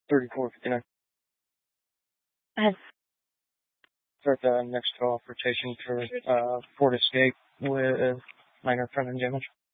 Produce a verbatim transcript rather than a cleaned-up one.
thirty-four fifty-nine. Ahead. Start the next call for rotation for uh, Ford Escape with minor front end damage.